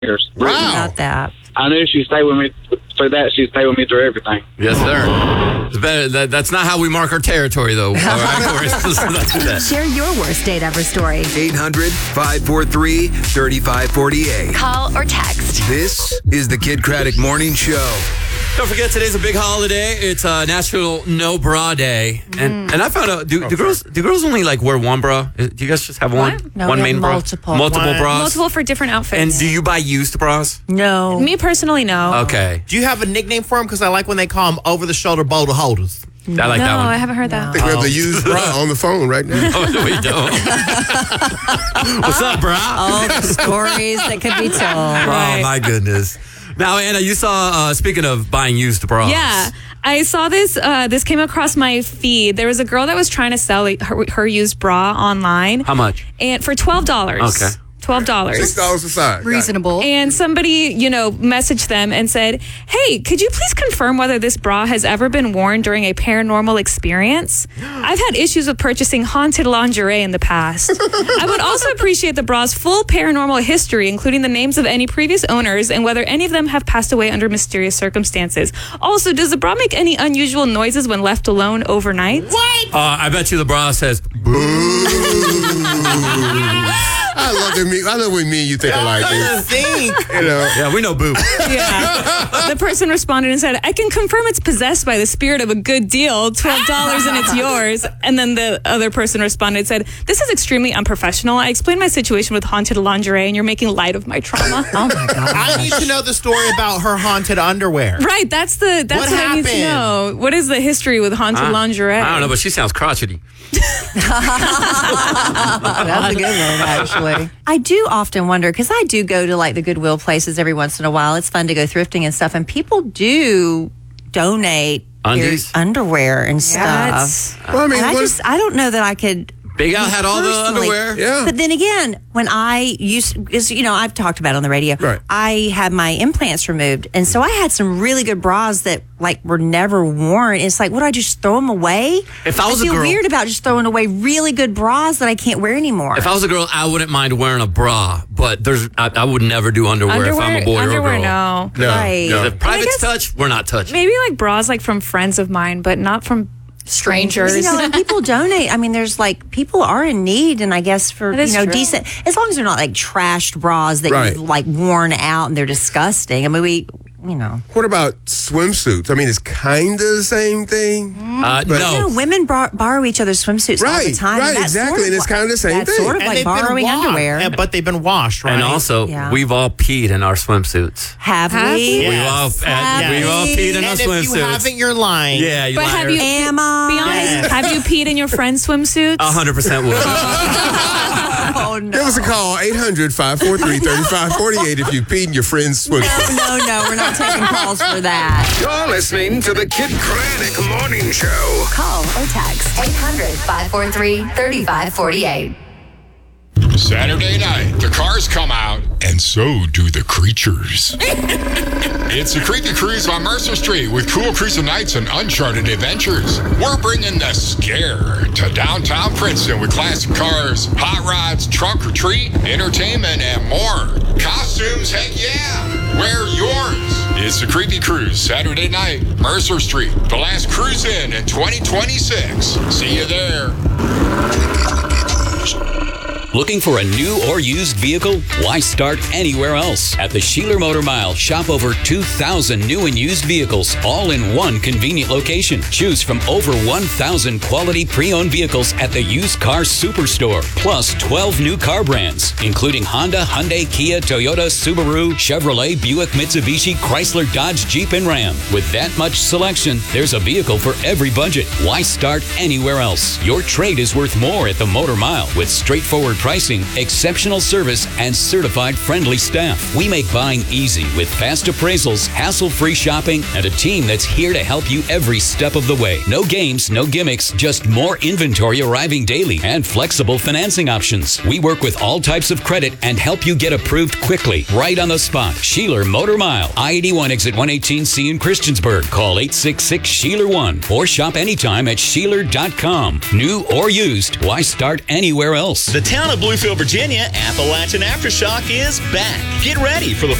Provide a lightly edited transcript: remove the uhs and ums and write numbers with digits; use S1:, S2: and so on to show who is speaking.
S1: years.
S2: Wow.
S3: About that.
S1: I knew she'd stay with me through that. She'd stay with me through everything.
S4: Yes, sir. It's better. That's not how we mark our territory, though. All right, let's not do that.
S3: Share your worst date ever story.
S5: 800-543-3548.
S6: Call or text.
S5: This is the Kid Craddock Morning Show.
S4: Don't forget, today's a big holiday. It's National No Bra Day, and I found out do girls only like wear one bra? Do you guys just have one?
S3: No,
S4: one
S3: we
S4: main
S3: have
S4: bra?
S3: multiple.
S4: Multiple bras.
S7: Multiple for different outfits.
S4: And do you buy used bras?
S3: No.
S7: Me personally, no.
S4: Okay,
S2: Do you have a nickname for them? Because I like when they call them over-the-shoulder boulder holders.
S4: I like that
S7: No,
S4: one.
S7: I haven't heard that.
S8: I think we have the used bra on the phone right now.
S4: No, we don't. What's up, bra?
S3: All the stories that could be told.
S4: Oh my goodness. Now, Anna, you saw, speaking of buying used bras.
S7: Yeah. I saw this. This came across my feed. There was a girl that was trying to sell her used bra online.
S4: How much?
S7: And for $12.
S4: Okay.
S7: $12.
S8: $6 a side.
S3: Reasonable.
S7: And somebody, messaged them and said, "Hey, could you please confirm whether this bra has ever been worn during a paranormal experience? I've had issues with purchasing haunted lingerie in the past. I would also appreciate the bra's full paranormal history, including the names of any previous owners and whether any of them have passed away under mysterious circumstances. Also, does the bra make any unusual noises when left alone overnight?"
S2: What?
S4: I bet you the bra says,
S8: Boo. I love when me and you think alike.
S4: yeah, we know boo.
S7: Yeah. The person responded and said, "I can confirm it's possessed by the spirit of a good deal, $12 and it's yours." And then the other person responded and said, "This is extremely unprofessional. I explained my situation with haunted lingerie and you're making light of my trauma."
S3: Oh my God.
S2: I need to know the story about her haunted underwear.
S7: Right, that's what I need to
S2: happened?
S7: know. What is the history with haunted lingerie?
S4: I don't know, but she sounds crotchety.
S3: That's a good one, actually. I do often wonder, because I do go to like the Goodwill places every once in a while. It's fun to go thrifting and stuff, and people do donate
S4: Undies?
S3: their underwear and stuff.
S8: Well, I mean,
S3: And I don't know that I could.
S4: Big Al had all the
S3: personally-
S4: underwear.
S8: Yeah.
S3: But then again, when I've talked about it on the radio.
S8: Right.
S3: I had my implants removed, and so I had some really good bras that were never worn. It's like, would I just throw them away?
S4: If I was a
S3: feel
S4: girl-
S3: weird about just throwing away really good bras that I can't wear anymore.
S4: If I was a girl, I wouldn't mind wearing a bra, but I would never do underwear if I'm a boy or a
S7: underwear,
S4: girl.
S7: no.
S8: No,
S3: Right.
S8: no.
S4: If private's
S7: guess-
S4: touch, we're not touching.
S7: Maybe like bras like from friends of mine, but not from strangers.
S3: And people donate. I mean, there's people are in need, and I guess for
S7: That is true.
S3: decent, as long as they're not like trashed bras that
S8: Right.
S3: you've worn out and they're disgusting. I mean,
S8: What about swimsuits? I mean, it's kind of the same thing.
S4: No.
S3: women borrow each other's swimsuits all the
S8: Right,
S3: time.
S8: right,
S3: and that's
S8: exactly,
S3: sort
S8: and it's kind of the same
S3: that's
S8: thing.
S3: sort of
S2: And
S3: like
S2: they've been
S3: borrowing
S2: washed.
S3: underwear.
S2: Yeah, but they've been washed, right?
S4: And also,
S3: Yeah.
S4: we've all peed in our swimsuits.
S3: Have
S7: Have
S3: we?
S7: we?
S4: We've all peed in our
S2: And if you
S4: swimsuits.
S2: haven't, you're lying.
S4: Yeah, you
S7: But
S4: liar.
S7: have you,
S3: Am I?
S7: be honest, have you peed in your friend's swimsuits?
S4: 100% would.
S3: Oh, no.
S8: Give us a call, 800-543-3548 if you peed in your friend's swimsuit.
S3: No, we're not taking calls for that.
S5: You're listening to the Kid Craddock Morning Show.
S6: Call or text 800-543-3548.
S9: Saturday night, the cars come out, and so do the creatures. It's a creepy cruise on Mercer Street with cool cruising nights and uncharted adventures. We're bringing the scare to downtown Princeton with classic cars, hot rods, trunk or treat, entertainment, and more. Costumes, heck yeah! Wear yours. It's a creepy cruise Saturday night, Mercer Street. The last cruise in 2026. See you there.
S10: Looking for a new or used vehicle? Why start anywhere else? At the Sheeler Motor Mile, shop over 2,000 new and used vehicles, all in one convenient location. Choose from over 1,000 quality pre-owned vehicles at the Used Car Superstore, plus 12 new car brands, including Honda, Hyundai, Kia, Toyota, Subaru, Chevrolet, Buick, Mitsubishi, Chrysler, Dodge, Jeep, and Ram. With that much selection, there's a vehicle for every budget. Why start anywhere else? Your trade is worth more at the Motor Mile with straightforward pricing, exceptional service, and certified friendly staff. We make buying easy with fast appraisals, hassle-free shopping, and a team that's here to help you every step of the way. No games, no gimmicks, just more inventory arriving daily and flexible financing options. We work with all types of credit and help you get approved quickly, right on the spot. Sheeler Motor Mile, I-81 exit 118C in Christiansburg. Call 866-SHEELER1 or shop anytime at Sheeler.com. New or used, why start anywhere else?
S11: The town Down in Bluefield, Virginia, Appalachian Aftershock is back. Get ready for the